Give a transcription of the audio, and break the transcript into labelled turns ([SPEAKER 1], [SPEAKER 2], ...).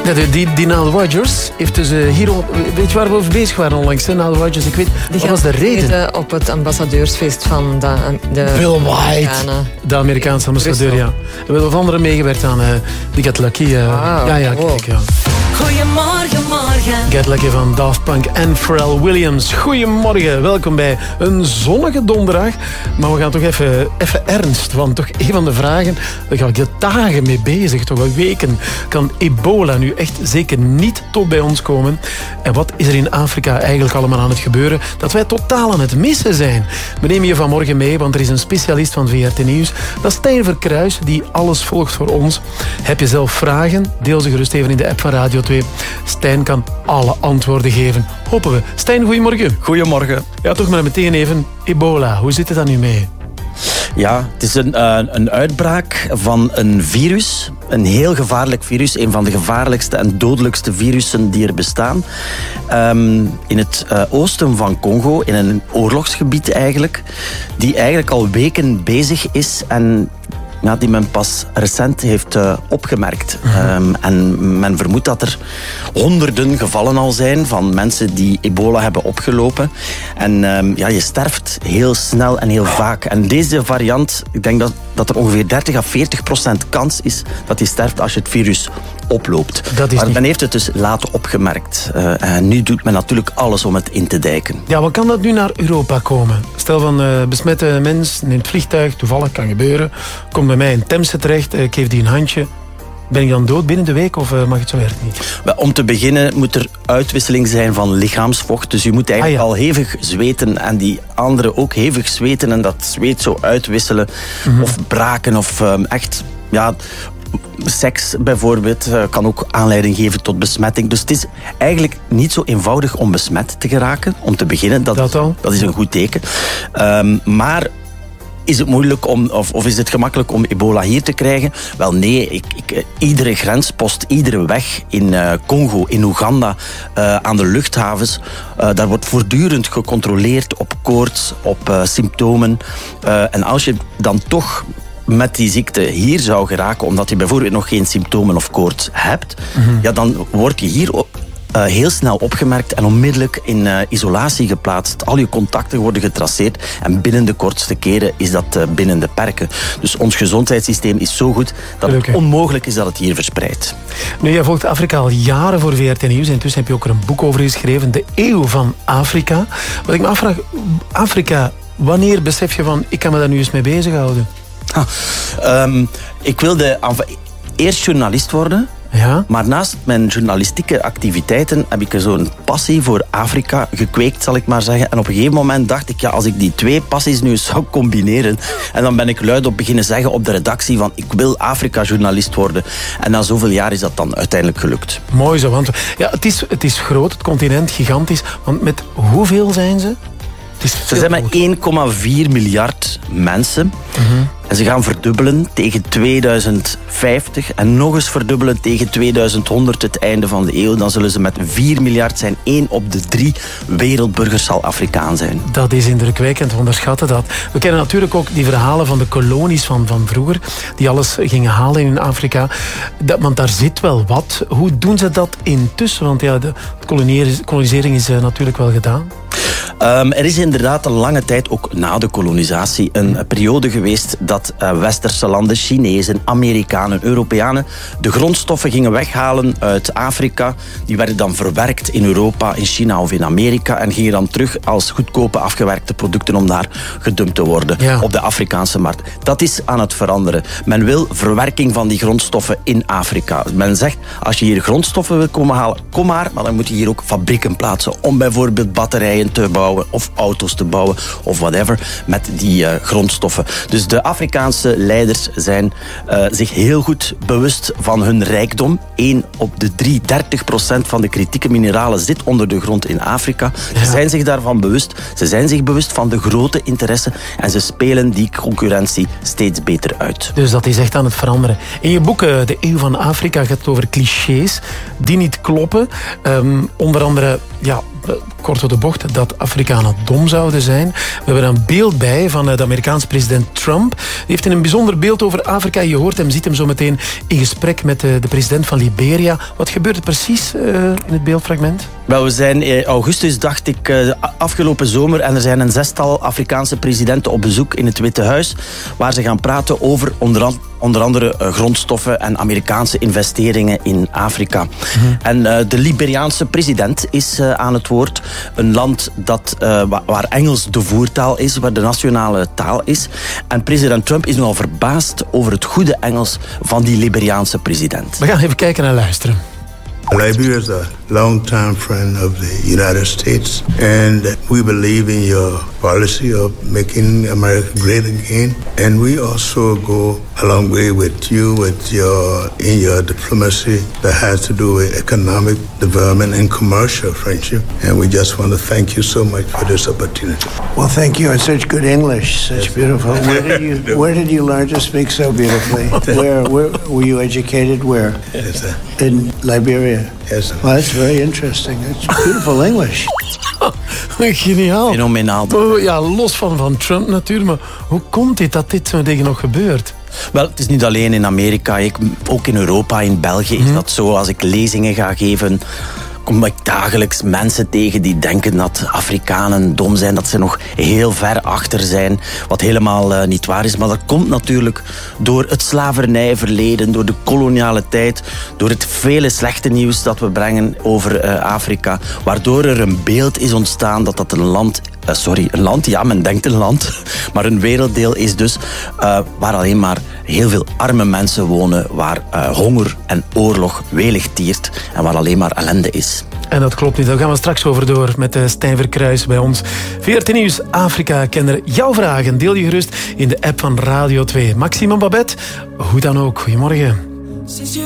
[SPEAKER 1] Ja, die Nile Rodgers heeft dus hier... Weet je waar we over bezig waren onlangs, hè? Nile Rodgers, ik weet... Wat was de reden?
[SPEAKER 2] Op het ambassadeursfeest van de
[SPEAKER 1] Bill White, de Amerikaanse ambassadeur, ja. We hebben wat anderen meegewerkt aan die Get Lucky. Kijk, ja.
[SPEAKER 3] Goedemorgen, morgen.
[SPEAKER 1] Get Lucky van Daft Punk en Pharrell Williams. Goedemorgen, welkom bij een zonnige donderdag. Maar we gaan toch even ernst, want toch een van de vragen, daar ga ik de dagen mee bezig, toch al weken. Kan ebola nu echt zeker niet tot bij ons komen? En wat is er in Afrika eigenlijk allemaal aan het gebeuren, dat wij totaal aan het missen zijn? We nemen je vanmorgen mee, want er is een specialist van VRT Nieuws. Dat is Stijn Verkruijs, die alles volgt voor ons. Heb je zelf vragen? Deel ze gerust even in de app van Radio 2. Stijn kan alle antwoorden geven. Hopen we. Stijn, goedemorgen.
[SPEAKER 4] Goedemorgen.
[SPEAKER 1] Ja, toch maar meteen even ebola. Hoe zit het dan nu mee?
[SPEAKER 4] Ja, het is een uitbraak van een virus. Een heel gevaarlijk virus. Een van de gevaarlijkste en dodelijkste virussen die er bestaan. In het oosten van Congo, in een oorlogsgebied eigenlijk. Die eigenlijk al weken bezig is en... Ja, die men pas recent heeft opgemerkt. En men vermoedt dat er honderden gevallen al zijn van mensen die ebola hebben opgelopen. En je sterft heel snel en heel vaak. En deze variant, ik denk dat er ongeveer 30-40% kans is dat die sterft als je het virus oploopt. Maar men heeft het dus later opgemerkt. En nu doet men natuurlijk alles om het in te dijken.
[SPEAKER 1] Ja, wat kan dat nu naar Europa komen? Stel van besmette mens in het vliegtuig, toevallig kan gebeuren, komt bij mij in Temse terecht, ik geef die een handje. Ben ik dan dood binnen de week of mag het zo werken niet?
[SPEAKER 4] Om te beginnen moet er uitwisseling zijn van lichaamsvocht. Dus je moet eigenlijk al hevig zweten en die anderen ook hevig zweten en dat zweet zo uitwisselen of braken of echt... Ja, seks bijvoorbeeld kan ook aanleiding geven tot besmetting. Dus het is eigenlijk niet zo eenvoudig om besmet te geraken. Om te beginnen, dat is een goed teken. Maar is het moeilijk of is het gemakkelijk om ebola hier te krijgen? Wel nee, iedere grenspost, iedere weg in Congo, in Oeganda, aan de luchthavens, daar wordt voortdurend gecontroleerd op koorts, op symptomen. En als je dan toch met die ziekte hier zou geraken, omdat je bijvoorbeeld nog geen symptomen of koorts hebt, ja, dan word je hier heel snel opgemerkt en onmiddellijk in isolatie geplaatst. Al je contacten worden getraceerd en binnen de kortste keren is dat binnen de perken. Dus ons gezondheidssysteem is zo goed dat het onmogelijk is dat het hier verspreidt.
[SPEAKER 1] Nu, jij volgt Afrika al jaren voor VRT Nieuws. Intussen heb je ook er een boek over geschreven, De Eeuw van Afrika. Wat ik me afvraag, Afrika, wanneer besef je van, ik kan me daar nu eens mee bezighouden?
[SPEAKER 4] Ik wilde eerst journalist worden.
[SPEAKER 1] Ja?
[SPEAKER 4] Maar naast mijn journalistieke activiteiten heb ik zo'n passie voor Afrika gekweekt, zal ik maar zeggen. En op een gegeven moment dacht ik, als ik die twee passies nu zou combineren, en dan ben ik luidop beginnen zeggen op de redactie van, ik wil Afrika-journalist worden. En na zoveel jaar is dat dan uiteindelijk gelukt.
[SPEAKER 1] Mooi zo, want ja, het is groot, het continent, gigantisch. Want met hoeveel zijn ze?
[SPEAKER 4] Ze zijn met 1,4 miljard mensen. En ze gaan verdubbelen tegen 2050 en nog eens verdubbelen tegen 2100, het einde van de eeuw. Dan zullen ze met 4 miljard zijn. 1 op de 3 wereldburgers zal Afrikaan zijn.
[SPEAKER 1] Dat is indrukwekkend, we onderschatten dat. We kennen natuurlijk ook die verhalen van de kolonies van vroeger, die alles gingen halen in Afrika. Want daar zit wel wat. Hoe doen ze dat intussen? Want ja, de kolonisering is natuurlijk wel gedaan.
[SPEAKER 4] Er is inderdaad een lange tijd, ook na de kolonisatie, een periode geweest dat westerse landen, Chinezen, Amerikanen, Europeanen, de grondstoffen gingen weghalen uit Afrika. Die werden dan verwerkt in Europa, in China of in Amerika en gingen dan terug als goedkope afgewerkte producten om daar gedumpt te worden op de Afrikaanse markt. Dat is aan het veranderen. Men wil verwerking van die grondstoffen in Afrika. Men zegt, als je hier grondstoffen wil komen halen, kom maar dan moet je hier ook fabrieken plaatsen om bijvoorbeeld batterijen te bouwen of auto's te bouwen of whatever met die grondstoffen. Dus de Afrikaanse leiders zijn zich heel goed bewust van hun rijkdom. 1 op de 3, 30% van de kritieke mineralen zit onder de grond in Afrika. Ze zijn zich daarvan bewust. Ze zijn zich bewust van de grote interesse en ze spelen die concurrentie steeds beter uit.
[SPEAKER 1] Dus dat is echt aan het veranderen. In je boek De Eeuw van Afrika gaat het over clichés die niet kloppen. Onder andere kort door de bocht, dat Afrikanen dom zouden zijn. We hebben een beeld bij van de Amerikaanse president Trump. Die heeft een bijzonder beeld over Afrika. Je hoort hem, ziet hem zo meteen in gesprek met de president van Liberia. Wat gebeurt er precies in het beeldfragment?
[SPEAKER 4] Wel, we zijn in augustus, dacht ik, afgelopen zomer. En er zijn een 6-tal Afrikaanse presidenten op bezoek in het Witte Huis. Waar ze gaan praten over onder andere grondstoffen en Amerikaanse investeringen in Afrika. En de Liberiaanse president is aan het woord. Een land waar Engels de voertaal is, waar de nationale taal is. En president Trump is nogal verbaasd over het goede Engels van die Liberiaanse president.
[SPEAKER 1] We gaan even kijken en luisteren.
[SPEAKER 5] Liberia is a long-time friend of the United States, and we believe in your policy of making America great again. And we also go a long way with you in your diplomacy that has to do with economic development and commercial friendship. And we just want to thank you so much for this opportunity.
[SPEAKER 6] Well, thank you. It's such good English, such beautiful. Where did you learn to speak so beautifully? Where were you educated? Where?
[SPEAKER 5] Yes,
[SPEAKER 6] in Liberia.
[SPEAKER 5] Yes, sir.
[SPEAKER 6] Well, that's very interesting. It's beautiful English.
[SPEAKER 1] Geniaal.
[SPEAKER 4] Fenomenaal.
[SPEAKER 1] Ja, los van Trump natuurlijk, maar hoe komt dit dat dit zo tegen nog gebeurt?
[SPEAKER 4] Wel, het is niet alleen in Amerika. Ook in Europa, in België is dat zo. Als ik lezingen ga geven, kom ik dagelijks mensen tegen die denken dat Afrikanen dom zijn, dat ze nog heel ver achter zijn, wat helemaal niet waar is. Maar dat komt natuurlijk door het slavernijverleden, door de koloniale tijd, door het vele slechte nieuws dat we brengen over Afrika, waardoor er een beeld is ontstaan dat een land, ja, men denkt een land, maar een werelddeel is dus waar alleen maar heel veel arme mensen wonen, waar honger en oorlog welig tiert en waar alleen maar ellende is.
[SPEAKER 1] En dat klopt niet. Daar gaan we straks over door met Stijn Verkruijs bij ons. VRT Nieuws Afrika-kenner. Jouw vragen deel je gerust in de app van Radio 2. Maxime en Babette, hoe dan ook. Goedemorgen.